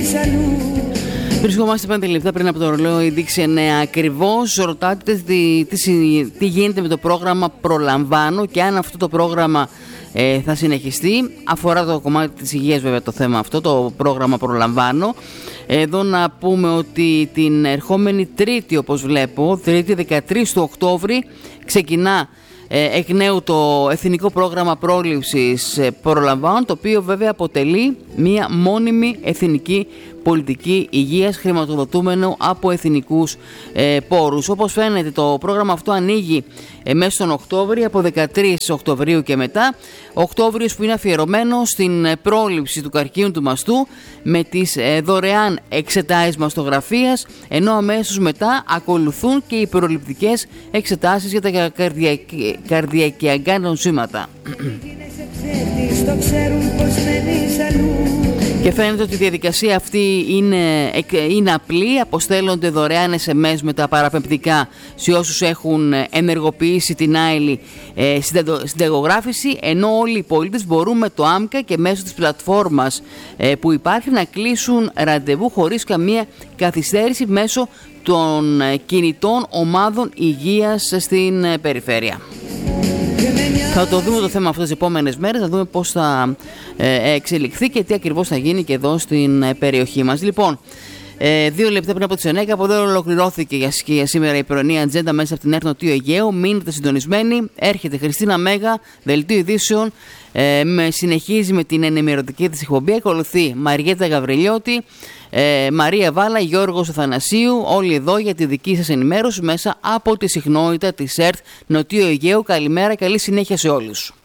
Βρισκόμαστε 5 λεπτά πριν από το ρολόι δείξει 9 ακριβώς. Ρωτάτε τι γίνεται με το πρόγραμμα Προλαμβάνω και αν αυτό το πρόγραμμα θα συνεχιστεί. Αφορά το κομμάτι της υγείας βέβαια το θέμα αυτό, το πρόγραμμα Προλαμβάνω. Εδώ να πούμε ότι την ερχόμενη Τρίτη, όπως βλέπω, Τρίτη 13 του Οκτώβρη, ξεκινά εκ νέου το Εθνικό Πρόγραμμα Πρόληψης Προλαμβάνω, το οποίο βέβαια αποτελεί μία μόνιμη εθνική πολιτική υγείας χρηματοδοτούμενο από εθνικούς πόρους. Όπως φαίνεται, το πρόγραμμα αυτό ανοίγει μέσα στον Οκτώβριο, από 13 Οκτωβρίου και μετά. Οκτώβριος που είναι αφιερωμένο στην πρόληψη του καρκίνου του μαστού με τις δωρεάν εξετάσεις μαστογραφίας, ενώ αμέσως μετά ακολουθούν και οι προληπτικές εξετάσεις για τα καρδιακιακά νοσήματα. Και φαίνεται ότι η διαδικασία αυτή είναι απλή. Αποστέλλονται δωρεάν SMS με τα παραπεμπτικά σε όσους έχουν ενεργοποιήσει την άειλη συνταγογράφηση, ενώ όλοι οι πολίτες μπορούν με το ΆΜΚΑ και μέσω της πλατφόρμας που υπάρχει να κλείσουν ραντεβού χωρίς καμία καθυστέρηση μέσω των κινητών ομάδων υγείας στην περιφέρεια. Θα το δούμε το θέμα αυτό τις επόμενες μέρες, θα δούμε πώς θα εξελιχθεί και τι ακριβώς θα γίνει και εδώ στην περιοχή μας. Λοιπόν, 2 λεπτά πριν από τις 9, από εδώ ολοκληρώθηκε για σήμερα η πρωινή ατζέντα μέσα από την ΕΡΤ Νοτίου Αιγαίου. Μείνετε συντονισμένοι. Έρχεται Χριστίνα Μέγα, δελτίο ειδήσεων. Συνεχίζει με την ενημερωτική της εκπομπή. Ακολουθεί Μαριέτα Γαβριλιώτη, Μαρία Βάλα, Γιώργος Αθανασίου. Όλοι εδώ για τη δική σας ενημέρωση μέσα από τη συχνότητα της ΕΡΤ Νοτίου Αιγαίου. Καλημέρα, καλή συνέχεια σε όλους.